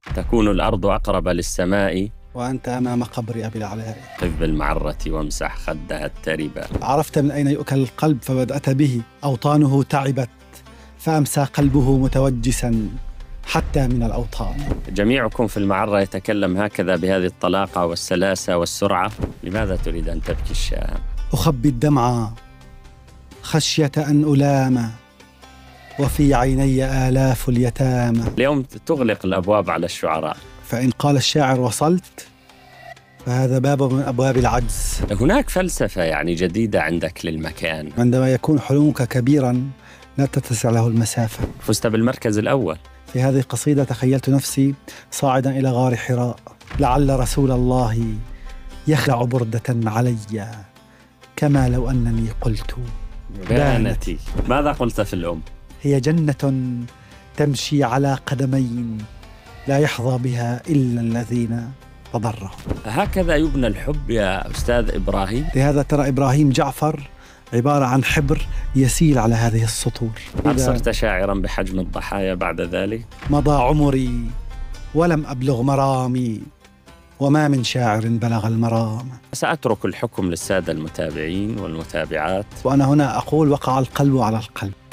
تكون الأرض أقرب للسماء وأنت أمام قبر أبي العلاء. قف بالمعرة وامسح خدها التربا. عرفت من أين يؤكل القلب فبدأت به، أوطانه تعبت فأمسى قلبه متوجسا حتى من الأوطان. جميعكم في المعرة يتكلم هكذا بهذه الطلاقة والسلاسة والسرعة. لماذا تريد أن تبكي الشام؟ أخبي الدمع خشية أن ألام وفي عيني آلاف اليتامى. اليوم تغلق الأبواب على الشعراء. فإن قال الشاعر وصلت فهذا باب من أبواب العجز. هناك فلسفة يعني جديدة عندك للمكان. عندما يكون حلمك كبيرا لا تتسع له المسافة. فزت بالمركز الأول. في هذه القصيدة تخيلت نفسي صاعدا إلى غار حراء، لعل رسول الله يخلع بردة علي كما لو أنني قلت بانتي. ماذا قلت في الأم؟ هي جنة تمشي على قدمين لا يحظى بها إلا الذين تضرهم. هكذا يبنى الحب يا أستاذ إبراهيم؟ لهذا ترى إبراهيم جعفر عبارة عن حبر يسيل على هذه السطور. هل صرت شاعرا بحجم الضحايا بعد ذلك؟ مضى عمري ولم أبلغ مرامي وما من شاعر بلغ المرام. سأترك الحكم للسادة المتابعين والمتابعات، وأنا هنا أقول وقع القلب على القلب.